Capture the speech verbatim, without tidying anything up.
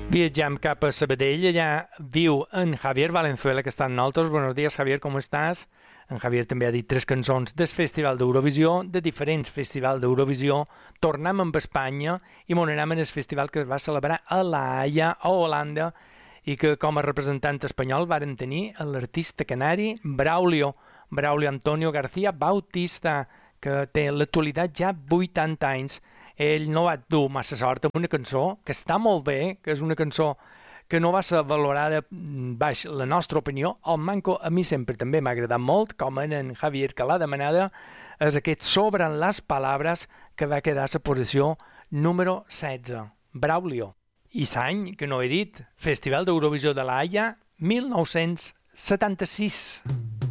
Viatjam cap a Sabadell, allà viu en Javier Valenzuela, que està amb nosaltres. Buenos días, Javier, com estàs? En Javier també ha dit tres cançons del Festival d'Eurovisió, de diferents festivals d'Eurovisió. Tornem amb Espanya i m'on anem en el festival que es va celebrar a La Haia, a Holanda, i que com a representant espanyol varen tenir l'artista canari Braulio, Braulio Antonio García Bautista, que té en l'actualitat ja vuitanta anys. Ell no va dur massa sort amb una cançó que està molt bé, que és una cançó que no va ser valorada baix la nostra opinió. El manco a mi sempre també m'ha agradat molt, com en en Javier que l'ha demanada, és aquest Sobran les Palabras, que va quedar a la posició número setze. Braulio. I l'any, que no he dit, Festival d'Eurovisió de La Haia, mil nou-cents setanta-sis.